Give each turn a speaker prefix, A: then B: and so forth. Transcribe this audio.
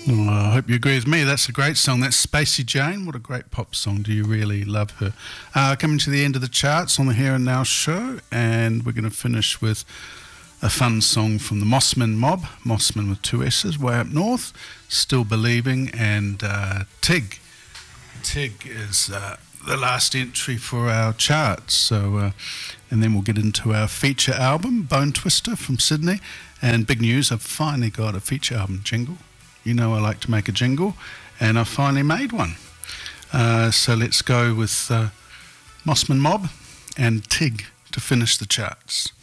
A: Well, I hope you agree with me. That's a great song. That's Spacey Jane. What a great pop song. Do you really love her? Coming to the end of the charts on the Here and Now show, and we're going to finish with a fun song from the Mossman Mob, Mossman with two S's, way up north, Still Believing, and Tig. Tig is the last entry for our charts. So, and then we'll get into our feature album, Bone Twister from Sydney. And big news, I've finally got a feature album jingle. You know I like to make a jingle, and I finally made one. So let's go with Mossman Mob and Tig to finish the charts.